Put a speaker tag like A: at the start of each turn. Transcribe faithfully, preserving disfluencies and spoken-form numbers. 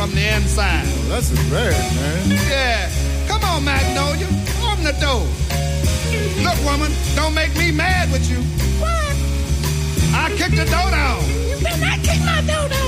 A: from the inside.
B: Oh, that's a bird, man.
A: Yeah. Come on, Magnolia. Open the door. Look, woman, don't make me mad with you.
C: What?
A: I kicked the door down.
C: You better not kick my door down.